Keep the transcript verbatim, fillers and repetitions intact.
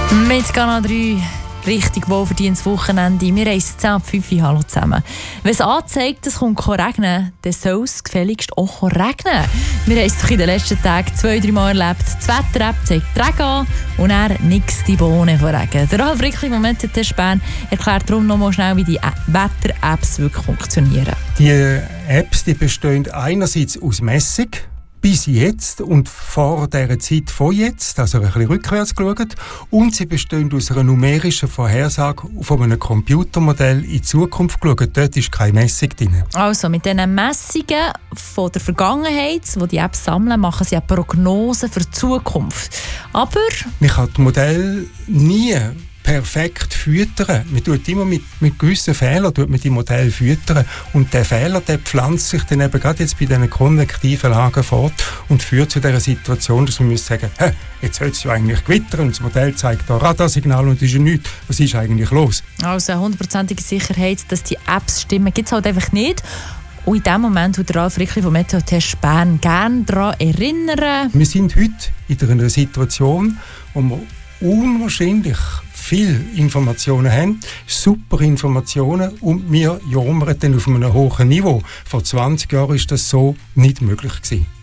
Mit Kanal drei richtig wohlverdientes Wochenende. Wir haben es zehn ab fünf Uhr. Hallo zusammen. Wenn es anzeigt, es kommt regnen, dann soll es gefälligst auch regnen. Wir haben es doch in den letzten Tagen zwei, drei Mal erlebt. Das Wetter-App zeigt Regen an und er nix die Bohnen von Regen. Der Ralf Rickli vom Meteotest Bern erklärt darum noch mal schnell, wie die Wetter-Apps wirklich funktionieren. Die Apps die bestehen einerseits aus Messung, bis jetzt und vor dieser Zeit von jetzt, also ein bisschen rückwärts geschaut. Und sie bestehen aus einer numerischen Vorhersage von einem Computermodell in die Zukunft geschaut. Dort ist keine Messung drin. Also mit diesen Messungen von der Vergangenheit, die die Apps sammeln, machen sie eine Prognose für die Zukunft. Aber man kann das Modell nie perfekt füttern. Man tut immer mit, mit gewissen Fehlern tut man die Modelle füttern. Und der Fehler, der pflanzt sich dann eben gerade jetzt bei diesen konvektiven Lagen fort und führt zu dieser Situation, dass man sagen muss, jetzt soll es ja eigentlich gewittern und das Modell zeigt da Radarsignal und es ist ja nichts. Was ist eigentlich los? Also eine hundertprozentige Sicherheit, dass die Apps stimmen, gibt es halt einfach nicht. Und in dem Moment wird der Ralf Rickli vom Meteotest Bern gerne daran erinnern. Wir sind heute in einer Situation, wo wir unwahrscheinlich viele Informationen haben, super Informationen, und wir jammern dann auf einem hohen Niveau. Vor zwanzig Jahren war das so nicht möglich gewesen.